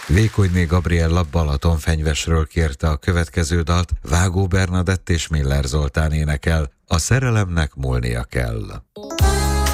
Vékonyné Gabriella Balatonfenyvesről kérte a következő dalt, Vágó Bernadett és Miller Zoltán énekel, A szerelemnek múlnia kell.